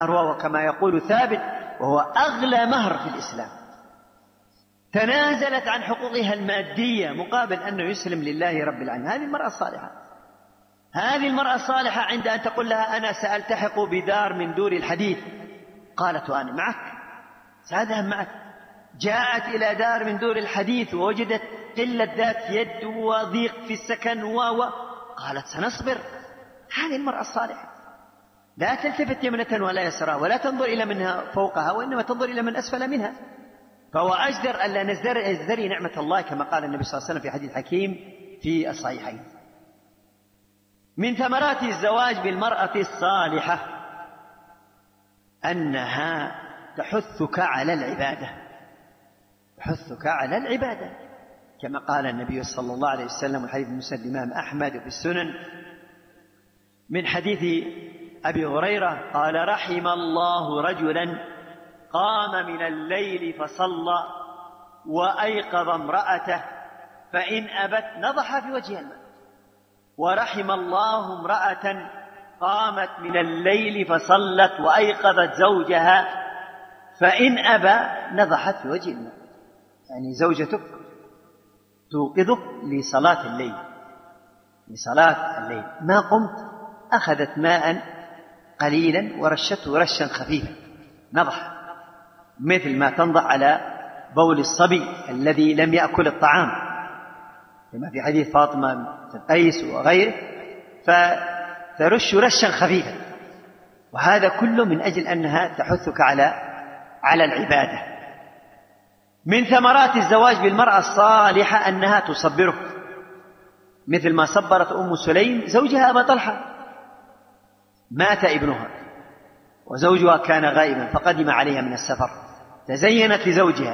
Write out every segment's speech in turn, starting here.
وكما يقول ثابت وهو أغلى مهر في الإسلام، تنازلت عن حقوقها المادية مقابل أنه يسلم لله رب العالمين. هذه المرأة الصالحة، هذه المرأة الصالحة عند أن تقول لها أنا سألتحق بدار من دور الحديث، قالت وأنا معك سأذهب معك. جاءت إلى دار من دور الحديث ووجدت قلة ذات يد وضيق في السكن قالت سنصبر. هذه المرأة الصالحة لا تلتفت يمنة ولا يسرى، ولا تنظر إلى من فوقها، وإنما تنظر إلى من أسفل منها. فهو أجدر ألا نزدري نعمة الله كما قال النبي صلى الله عليه وسلم في حديث حكيم في الصحيحين. من ثمرات الزواج بالمرأة الصالحة أنها تحثك على العبادة، تحثك على العبادة كما قال النبي صلى الله عليه وسلم، والحديث مسند الإمام أحمد في السنن من حديث أبي هريرة قال رحم الله رجلا قام من الليل فصلى وأيقظ امرأته فإن أبت نضح في وجهها الماء، ورحم الله امرأة قامت من الليل فصلت وأيقظت زوجها فإن أبى نضحت في وجه الماء. يعني زوجتك توقظك لصلاة الليل، لصلاة الليل، ما قمت أخذت ماء قليلا ورشته رشا خفيفا نضح، مثل ما تنضح على بول الصبي الذي لم يأكل الطعام كما في حديث فاطمة بنت قيس وغيره، فترش رشا خفيفا. وهذا كله من أجل أنها تحثك على العبادة. من ثمرات الزواج بالمرأة الصالحة أنها تصبره، مثل ما صبرت أم سليم زوجها أبا طلحة، مات ابنها وزوجها كان غائبا فقدم عليها من السفر، تزينت لزوجها،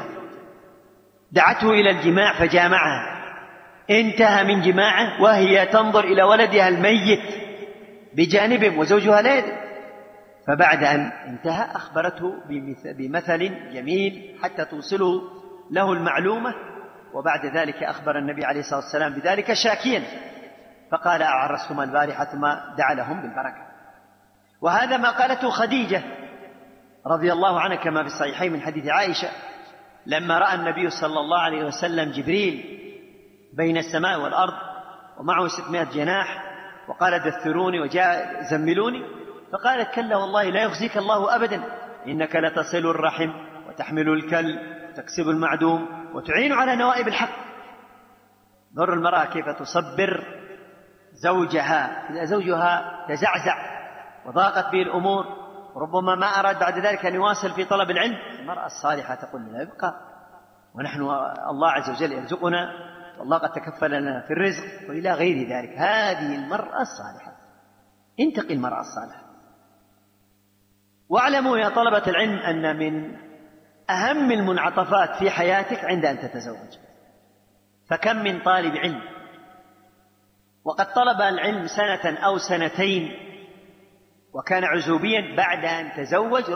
دعته إلى الجماع فجامعها، انتهى من جماعه وهي تنظر إلى ولدها الميت بجانبهم وزوجها لا يدري، فبعد أن انتهى أخبرته بمثل جميل حتى توصله له المعلومة، وبعد ذلك أخبر النبي عليه الصلاة والسلام بذلك شاكيا فقال أعرستما البارحة ثم دعا لهم بالبركة. وهذا ما قالته خديجة رضي الله عنها كما في الصحيحين من حديث عائشة لما رأى النبي صلى الله عليه وسلم جبريل بين السماء والأرض ومعه 600 جناح وقال دثروني وجاء زملوني، فقالت كلا والله لا يخزيك الله أبدا إنك لتصل الرحم وتحمل الكل وتكسب المعدوم وتعين على نوائب الحق. نور المرأة كيف تصبر زوجها إذا زوجها تزعزع وضاقت به الأمور وربما ما أراد بعد ذلك أن يواصل في طلب العلم. المرأة الصالحة تقول لا يبقى، ونحن الله عز وجل يرزقنا والله قد تكفل لنا في الرزق وإلى غير ذلك. هذه المرأة الصالحة، انتقي المرأة الصالحة. واعلموا يا طلبة العلم أن من أهم المنعطفات في حياتك عند أن تتزوج، فكم من طالب علم وقد طلب العلم سنة أو سنتين وكان عزوبيا بعد أن تزوج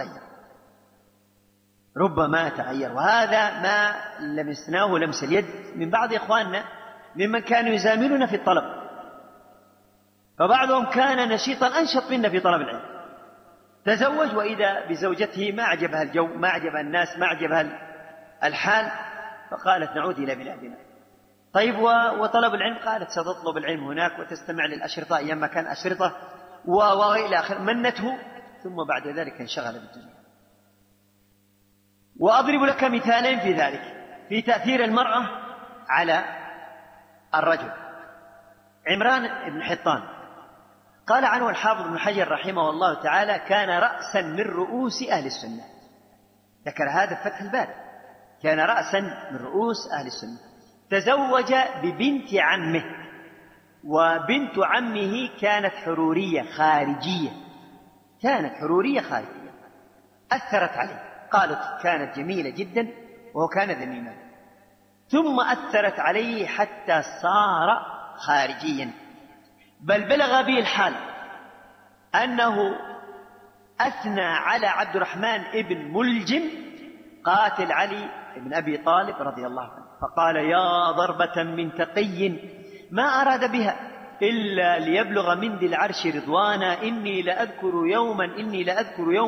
ربما تغير. وهذا ما لمسناه لمس اليد من بعض إخواننا ممن كانوا يزاملون في الطلب، فبعضهم كان نشيطا أنشط منا في طلب العلم، تزوج وإذا بزوجته ما عجبها الجو، ما عجبها الناس، ما عجبها الحال، فقالت نعود إلى بلادنا. طيب وطلب العلم؟ قالت ستطلب العلم هناك وتستمع للأشرطة أيام ما كان أشرطة وإلى آخر، منته، ثم بعد ذلك انشغل بالدنيا. وأضرب لك مثالين في ذلك في تأثير المرأة على الرجل. عمران بن حطان قال عنه الحافظ ابن حجر رحمه الله تعالى كان رأسا من رؤوس أهل السنة، ذكر هذا في فتح الباري، كان رأسا من رؤوس أهل السنة. تزوج ببنت عمه، وبنت عمه كانت حرورية خارجية، أثرت عليه، قالت كانت جميلة جدا وهو كان ذميما، ثم أثرت عليه حتى صار خارجيا، بل بلغ به الحال أنه أثنى على عبد الرحمن ابن ملجم قاتل علي بن أبي طالب رضي الله عنه، فقال يا ضربة من تقي ما أراد بها إلا ليبلغ من ذي العرش رضوانا إني لأذكر يوما